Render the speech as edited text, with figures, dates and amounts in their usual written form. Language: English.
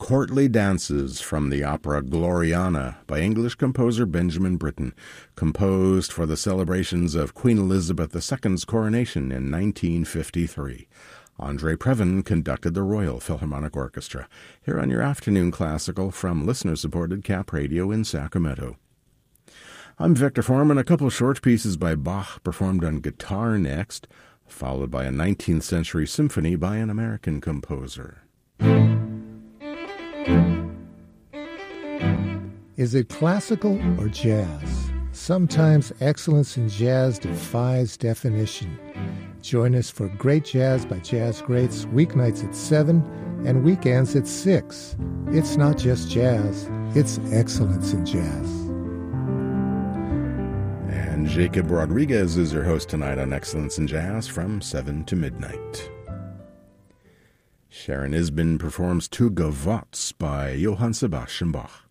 Courtly Dances from the opera Gloriana by English composer Benjamin Britten, composed for the celebrations of Queen Elizabeth II's coronation in 1953. Andre Previn conducted the Royal Philharmonic Orchestra, here on your afternoon classical from listener-supported Cap Radio in Sacramento. I'm Victor Foreman. A couple short pieces by Bach performed on guitar next, followed by a 19th century symphony by an American composer. Is it classical or jazz? Sometimes excellence in jazz defies definition. Join us for Great Jazz by Jazz Greats, weeknights at 7 and weekends at 6. It's not just jazz, it's excellence in jazz. And Jacob Rodriguez is your host tonight on Excellence in Jazz from 7 to midnight. Sharon Isbin performs Two Gavottes by Johann Sebastian Bach.